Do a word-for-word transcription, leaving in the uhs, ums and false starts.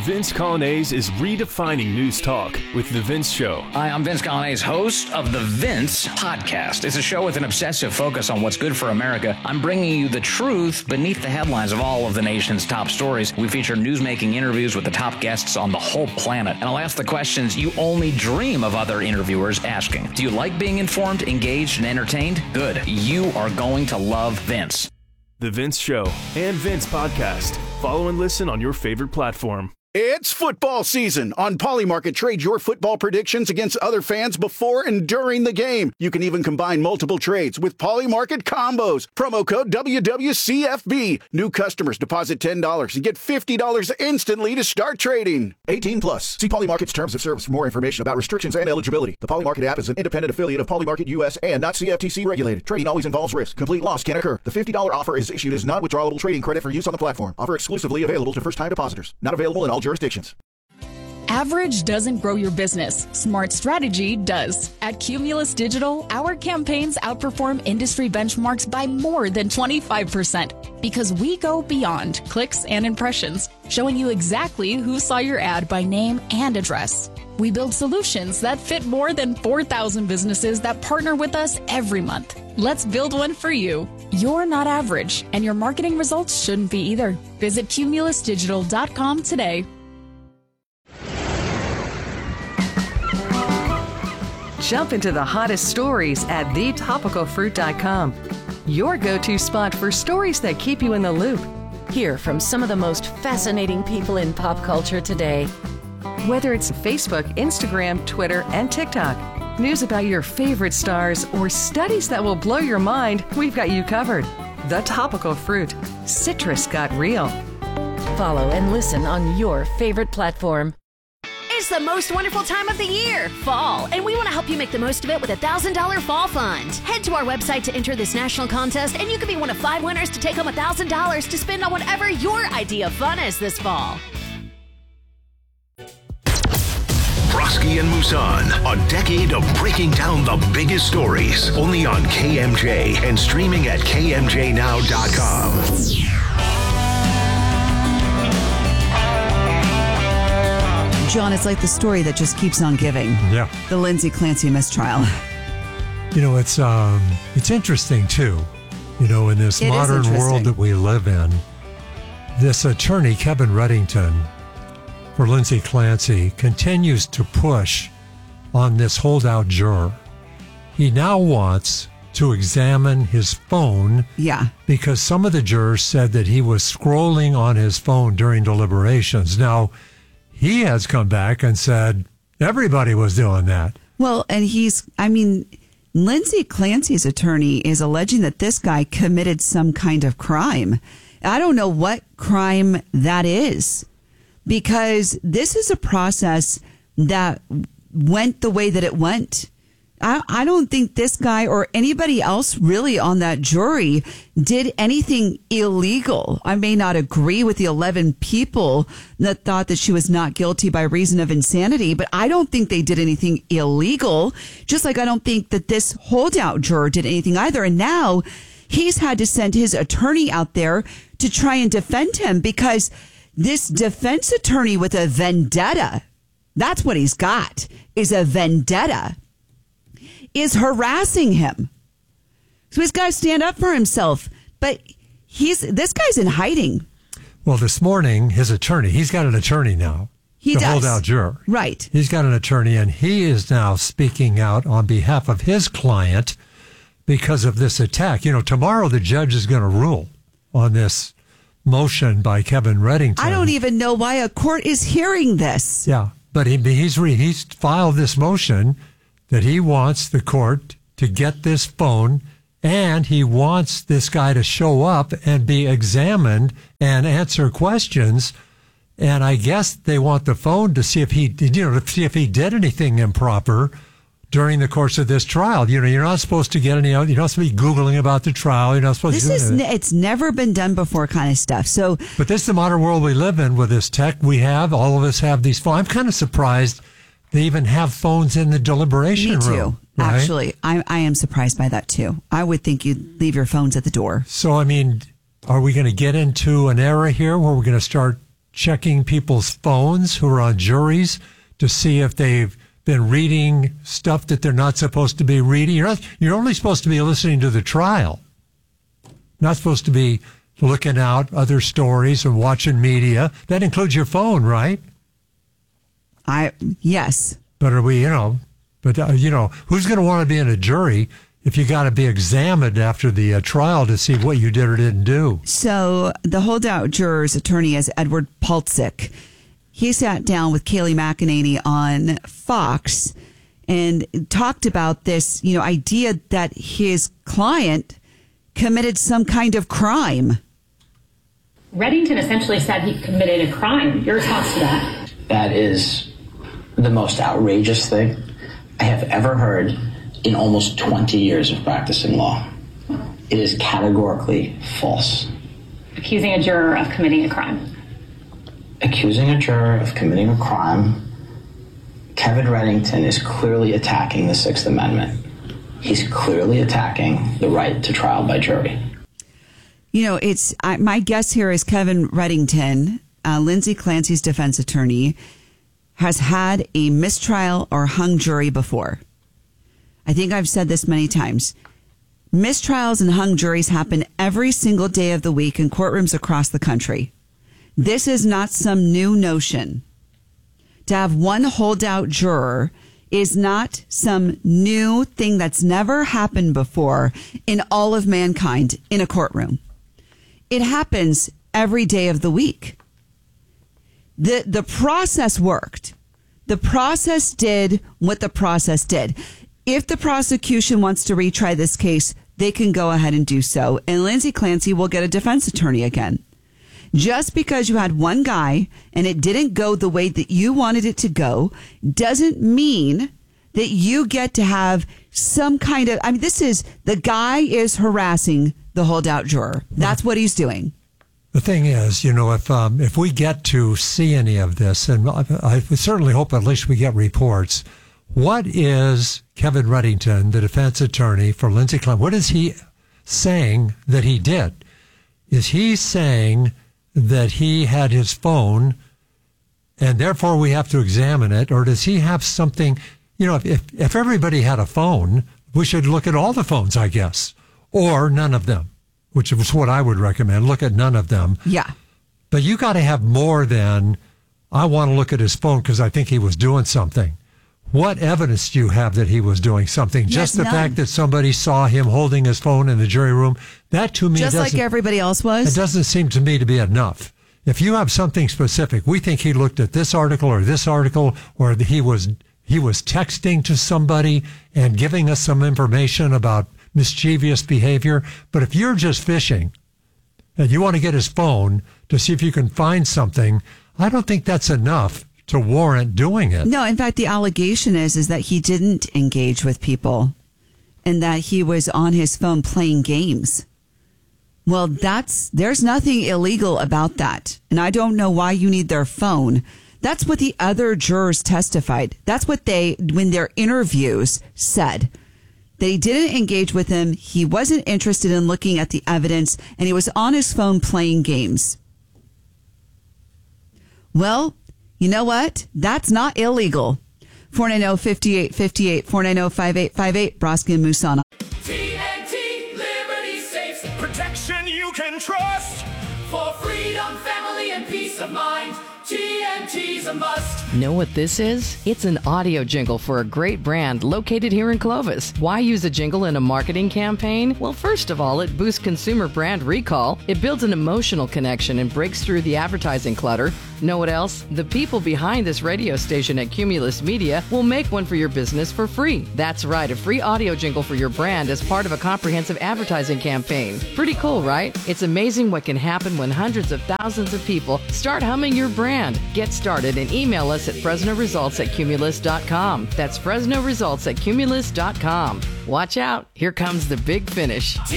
Vince Coglianese is redefining news talk with The Vince Show. Hi, I'm Vince Coglianese, host of The Vince Podcast. It's a show with an obsessive focus on what's good for America. I'm bringing you the truth beneath the headlines of all of the nation's top stories. We feature newsmaking interviews with the top guests on the whole planet. And I'll ask the questions you only dream of other interviewers asking. Do you like being informed, engaged, and entertained? Good. You are going to love Vince. The Vince Show and Vince Podcast. Follow and listen on your favorite platform. It's football season. On Polymarket, trade your football predictions against other fans before and during the game. You can even combine multiple trades with Polymarket combos. Promo code W W C F B. New customers deposit ten dollars and get fifty dollars instantly to start trading. eighteen plus. See Polymarket's terms of service for more information about restrictions and eligibility. The Polymarket app is an independent affiliate of Polymarket U S and not C F T C regulated. Trading always involves risk. Complete loss can occur. The fifty dollars offer is issued as non-withdrawable trading credit for use on the platform. Offer exclusively available to first-time depositors. Not available in all jurisdictions. Average doesn't grow your business. Smart strategy does. At Cumulus Digital, our campaigns outperform industry benchmarks by more than twenty-five percent because we go beyond clicks and impressions, showing you exactly who saw your ad by name and address. We build solutions that fit more than four thousand businesses that partner with us every month. Let's build one for you. You're not average, and your marketing results shouldn't be either. Visit cumulus digital dot com today. Jump into the hottest stories at the topical fruit dot com. Your go-to spot for stories that keep you in the loop. Hear from some of the most fascinating people in pop culture today. Whether it's Facebook, Instagram, Twitter, and TikTok, news about your favorite stars, or studies that will blow your mind, we've got you covered. The Topical Fruit. Citrus got real. Follow and listen on your favorite platform. It's the most wonderful time of the year, fall, and we want to help you make the most of it with a one thousand dollars Fall Fund. Head to our website to enter this national contest, and you could be one of five winners to take home one thousand dollars to spend on whatever your idea of fun is this fall. Broski and Musan, a decade of breaking down the biggest stories, only on K M J and streaming at K M J now dot com. John, it's like the story that just keeps on giving. Yeah. The Lindsay Clancy mistrial. You know, it's um, it's interesting, too. You know, in this It modern world that we live in, this attorney, Kevin Reddington, for Lindsay Clancy, continues to push on this holdout juror. He now wants to examine his phone. Yeah. Because some of the jurors said that he was scrolling on his phone during deliberations. Now, he has come back and said everybody was doing that. Well, and he's, I mean, Lindsay Clancy's attorney is alleging that this guy committed some kind of crime. I don't know what crime that is, because this is a process that went the way that it went. I, I don't think this guy or anybody else really on that jury did anything illegal. I may not agree with the eleven people that thought that she was not guilty by reason of insanity, but I don't think they did anything illegal. Just like I don't think that this holdout juror did anything either. And now he's had to send his attorney out there to try and defend him, because this defense attorney with a vendetta, that's what he's got, is a vendetta, is harassing him. So he's got to stand up for himself. But he's this guy's in hiding. Well, this morning, his attorney, he's got an attorney now. He the does. holdout juror. Right. He's got an attorney, and he is now speaking out on behalf of his client because of this attack. You know, tomorrow the judge is going to rule on this motion by Kevin Reddington. I don't even know why a court is hearing this. Yeah, but he, he's re, he's filed this motion that he wants the court to get this phone, and he wants this guy to show up and be examined and answer questions. And I guess they want the phone to see if he, you know, to see if he did anything improper during the course of this trial. You know, you're not supposed to get any, you're not supposed to be Googling about the trial. You're not supposed this to do is anything. ne- It's never been done before kind of stuff. So, But this is the modern world we live in with this tech we have. All of us have these phones. I'm kind of surprised they even have phones in the deliberation me too. room. Right? Actually, I, I am surprised by that too. I would think you'd leave your phones at the door. So, I mean, are we going to get into an era here where we're going to start checking people's phones who are on juries to see if they've been reading stuff that they're not supposed to be reading. You're not, you're only supposed to be listening to the trial. Not supposed to be looking out other stories or watching media. That includes your phone, right? I yes. But are we, you know, but, uh, you know, who's going to want to be in a jury if you got to be examined after the uh, trial to see what you did or didn't do? So the holdout juror's attorney is Edward Pulsick. He sat down with Kayleigh McEnany on Fox and talked about this, you know, idea that his client committed some kind of crime. Reddington essentially said he committed a crime. Your response to that? That is the most outrageous thing I have ever heard in almost twenty years of practicing law. It is categorically false. Accusing a juror of committing a crime. Accusing a juror of committing a crime. Kevin Reddington is clearly attacking the Sixth Amendment. He's clearly attacking the right to trial by jury. You know, it's I, my guess here is Kevin Reddington, uh, Lindsay Clancy's defense attorney, has had a mistrial or hung jury before. I think I've said this many times. Mistrials and hung juries happen every single day of the week in courtrooms across the country. This is not some new notion. To have one holdout juror is not some new thing that's never happened before in all of mankind in a courtroom. It happens every day of the week. The, the process worked. The process did what the process did. If the prosecution wants to retry this case, they can go ahead and do so. And Lindsay Clancy will get a defense attorney again. Just because you had one guy and it didn't go the way that you wanted it to go doesn't mean that you get to have some kind of, I mean, this is, the guy is harassing the holdout juror. That's what he's doing. The thing is, you know, if um, if we get to see any of this, and I, I certainly hope at least we get reports, what is Kevin Reddington, the defense attorney for Lindsay Clancy, what is he saying that he did? Is he saying that he had his phone and therefore we have to examine it? Or does he have something, you know, if, if everybody had a phone, we should look at all the phones, I guess, or none of them, which is what I would recommend. Look at none of them. Yeah. But you got to have more than, I want to look at his phone because I think he was doing something. What evidence do you have that he was doing something? Yes, Just the none. fact that somebody saw him holding his phone in the jury room, that to me Just doesn't, like everybody else was? It doesn't seem to me to be enough. If you have something specific, we think he looked at this article or this article, or that he was he was texting to somebody and giving us some information about mischievous behavior. But if you're just fishing and you want to get his phone to see if you can find something, I don't think that's enough to warrant doing it. No, in fact, the allegation is is that he didn't engage with people and that he was on his phone playing games. Well, that's there's nothing illegal about that. And I don't know why you need their phone. That's what the other jurors testified. That's what they, when their interviews said. That he didn't engage with him. He wasn't interested in looking at the evidence, and he was on his phone playing games. Well, you know what? That's not illegal. four nine zero, five eight five eight, four nine zero, five eight five eight, Broski and Musana. T N T Liberty Safes, protection you can trust for freedom, family, and peace of mind. T N T's a must. Know what this is? It's an audio jingle for a great brand located here in Clovis. Why use a jingle in a marketing campaign? Well, first of all, it boosts consumer brand recall. It builds an emotional connection and breaks through the advertising clutter. Know what else? The people behind this radio station at Cumulus Media will make one for your business for free. That's right, a free audio jingle for your brand as part of a comprehensive advertising campaign. Pretty cool, right? It's amazing what can happen when hundreds of thousands of people start humming your brand. Get started and email us at Fresno Results at Cumulus dot com. That's Fresno Results at Cumulus dot com. Watch out, here comes the big finish.